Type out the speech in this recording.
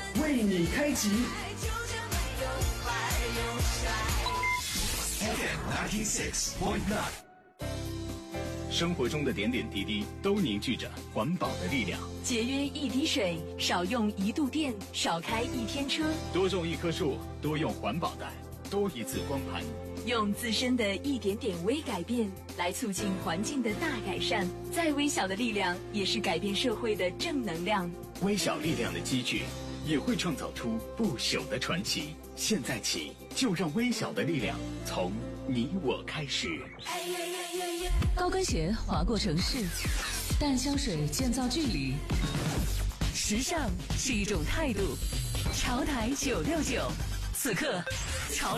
为你开启。 FM 96.9，生活中的点点滴滴都凝聚着环保的力量。 节约一滴水，少用一度电，少开一天车。 多种一棵树，多用环保袋，多一次光盘。 用自身的一点点微改变来促进环境的大改善，再微小的力量也是改变社会的正能量。 微小力量的积聚也会创造出不朽的传奇。现在起，就让微小的力量从你我开始。 高跟鞋划过城市，淡香水建造距离。时尚是一种态度。潮台969，此刻潮流